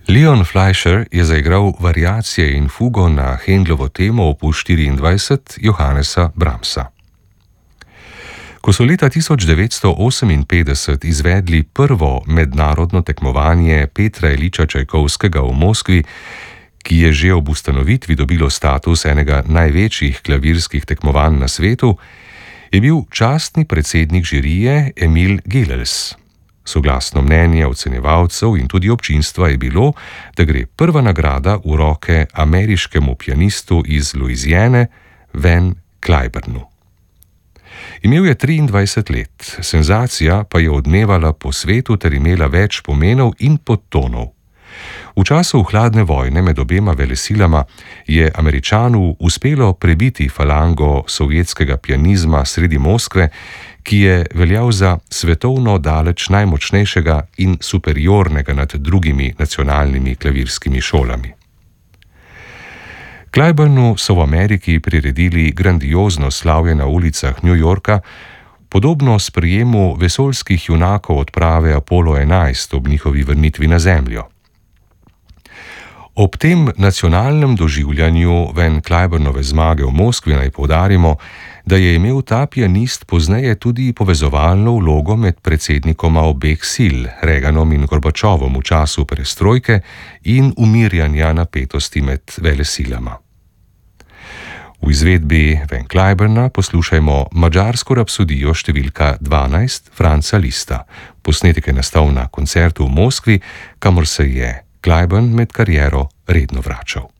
Leon Fleischer je zaigral variacije in fugo na Händlovo temo opus 24 Johannesa Brahmsa. Ko so leta 1958 izvedli prvo mednarodno tekmovanje Petra Iljiča Čajkovskega v Moskvi, ki je že ob ustanovitvi dobilo status enega največjih klavirskih tekmovanj na svetu, je bil častni predsednik žirije Emil Gilels. Soglasno mnenje ocenjevalcev in tudi občinstva je bilo, da gre prva nagrada v roke ameriškemu pianistu iz Louisiane, Van Cliburnu. Imel je 23 let, senzacija pa je odmevala po svetu ter imela več pomenov in podtonov. V času hladne vojne med obema velesilama je Američanu uspelo prebiti falango sovjetskega pianizma sredi Moskve, ki je veljal za svetovno daleč najmočnejšega in superiornega nad drugimi nacionalnimi klavirskimi šolami. Cliburnu so v Ameriki priredili grandiozno slavje na ulicah New Yorka, podobno sprejemu vesoljskih junakov odprave Apollo 11 ob njihovi vrnitvi na Zemljo. Ob tem nacionalnem doživljanju Van Cliburnove zmage v Moskvi naj poudarimo, da je imel ta pianist pozneje tudi povezovalno vlogo med predsednikoma obeh sil, Reaganom in Gorbačovom v času perestrojke in umirjanja napetosti med velesilama. V izvedbi Van Cliburna poslušajmo madžarsko rapsodijo številka 12 Franza Liszta. Posnetek je nastal na koncertu v Moskvi, kamor se je Cliburn med kariero redno vračal.